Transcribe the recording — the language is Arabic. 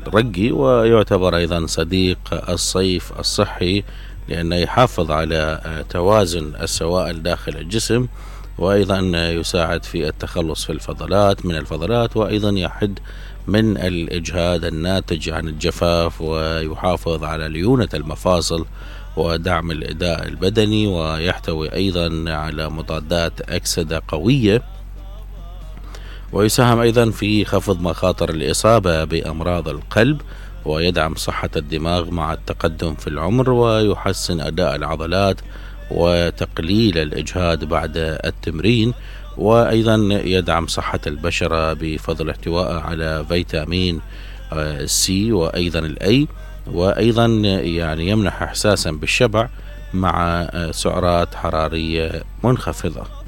رقي، ويعتبر أيضا صديق الصيف الصحي لأنه يحافظ على توازن السوائل داخل الجسم، وأيضا يساعد في التخلص من الفضلات، وأيضا يحد من الإجهاد الناتج عن الجفاف، ويحافظ على ليونة المفاصل ودعم الأداء البدني، ويحتوي أيضا على مضادات أكسدة قوية، ويساهم أيضا في خفض مخاطر الإصابة بأمراض القلب، ويدعم صحة الدماغ مع التقدم في العمر، ويحسن أداء العضلات وتقليل الإجهاد بعد التمرين، وأيضا يدعم صحة البشرة بفضل احتوائه على فيتامين سي وأيضا الأي، وأيضا يعني يمنح إحساسا بالشبع مع سعرات حرارية منخفضة.